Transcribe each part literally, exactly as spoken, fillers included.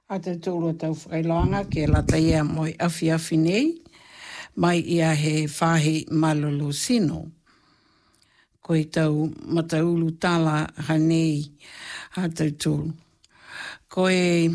A te tūrua tau whakailoanga ke lata ia moi awhi awhi nei, mai ia he whahi malolo sino. Ko i tau mataulu tala hanei a tau tūru. Ko e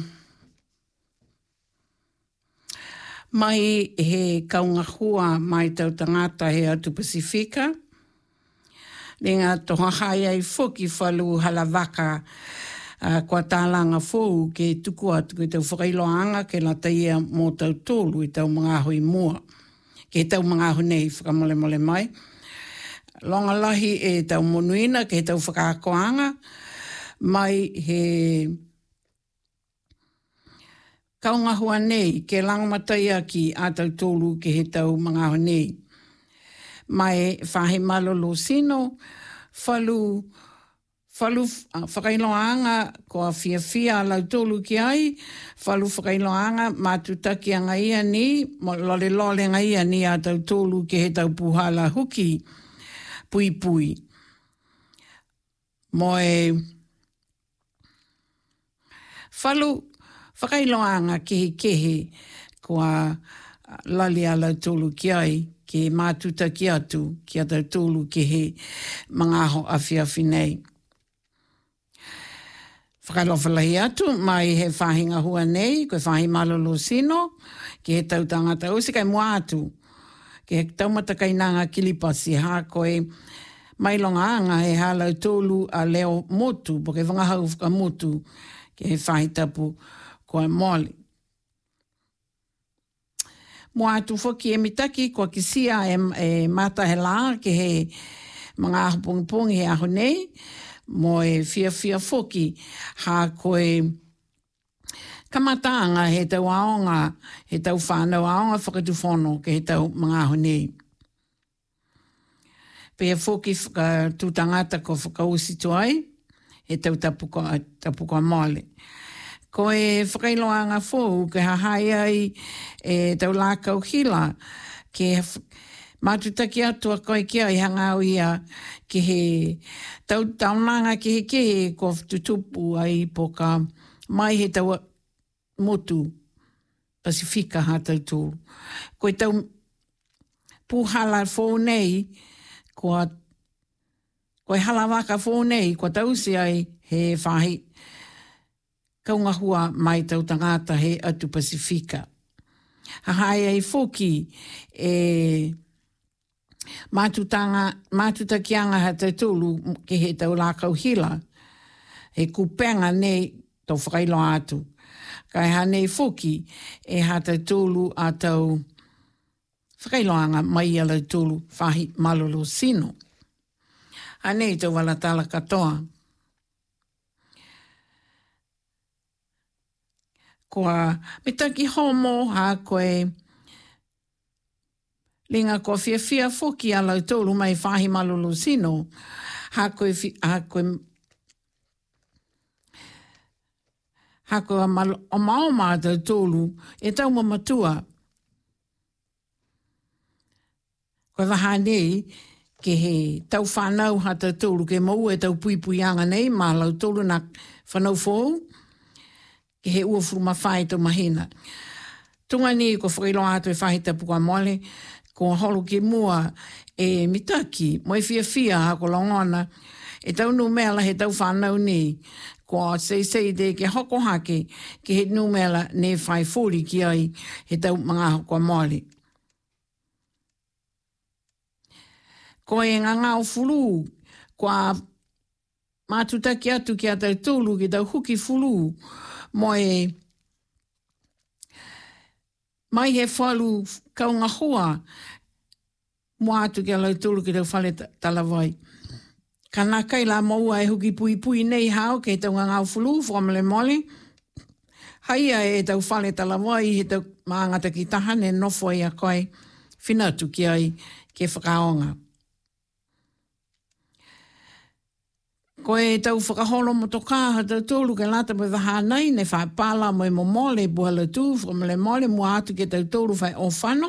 mai he kaunga hua mai tau tangata he atu Pasifika, le ngā tohahai ai whuki whalu halavaka uh, kua tālanga fōu ke tuku atu ke tau whakailoanga ke lata ia mō tau tōlu i tau mga hui mua. Ke tau mga hui nei whakamole mole mai. Longa lahi e tau monuina ke tau whakaakoanga mai he kaunga hua nei ke langamatai aki a tau tōlu ke he tau mga hui nei. Mai whahe malolo sino, whalu, whalu whakailoanga koa fia fia lau tōlu ki ai, whalu whakailoanga mātutaki anga ia ni, lole lole anga ia ni a tau tōlu ke he tau puhala huki, pui pui. Moe whalu whakailoanga kehe kehe koa lali a lau tōlu ki ai, ke mātuta ki atu, ki ata tōlu ke he mga aho awhi awhi nei. Whakalowhalahi atu, mai he whahinga hua nei, koe whahi malolo sino, ke he tau tangata usi kai mua atu, ke he taumata kainanga kilipasi ha koe mai longa anga he halau tōlu a leo motu, po ke wangahau whaka motu, ke he whahi tapu koe moli. Mua atu whoki e mitaki, kua kisia e, e mata he la, ke he mga aho pungipungi he aho nei, mo e fia fia whoki, ha koe kamataanga he tau aonga, he tau whanau aonga whakatu whono ke he tau mga aho nei. Pe he whoki tūtangata ko whakausi tuai, he tau tapuka, tapuka mole. Ko e whakailoanga fōu ke hahai ai e tau lākau hila ke mātutaki atua koe kia i hangau ia ke he tau taunanga ke he ke he ko tutupu ai poka mai he tau motu Pasifika ha tau tūru. Ko e tau puhala fōu nei ko e halawaka fōu nei ko tausi ai he whahi kaunga hua mai tau tangata he atu Pasifika. Hahai ai whoki e mātutanga, mātutakianga ha te tūlu ke he tau lākau hila. He kupenga nei tau whakailo atu. Kai hanei whoki e ha te tūlu a tau whakailoanga mai ala tūlu whahi malolo sino. Hanei tau walatala katoa. Koa mitaki homo ha koe linga koa fia fia whoki a lau tōlu mai whahi malolo sino ha koe, ha koe ha koe o maoma tau tōlu e tau mamatua. Koe waha nei ke he tau whanau ha tau tōlu ke mau e tau pui pui anga nei ma lau tōlu na whanau fōu. Ke he ua furu mawhai tau mahina. Tunga ni ko whakailo atu e whahi tapu kua mole, ko holo ke mua e mitaki, mo e fia fia ha ko longona, e tau numela he tau whanau ni, ko sei sei de ke hoko hake, ke he numela ne whai furi ki ai he tau mga ho kua mole. Ko e ngā ngāo fulu, kua mātutaki atu ki a tau tūlu, ki tau huki fulu, mo e mai he whalu kaunga hua mo atu ki a lau tūru ki tau whale talawai. Ka nā kai la maua e huki pui pui nei hao ke tau ngā ngāo fulu, whamale mole. Haia e tau whale talawai, he tau maangata ki tahane nofo i a koe whinatu ki ai ke whakaonga. Ko e tau whakaholo motoka ha tau tōlu ke lata mai waha nei ne whaipala mo e mo mole buhala tū, whamale mole mo atu ke tau tōlu whai o whano.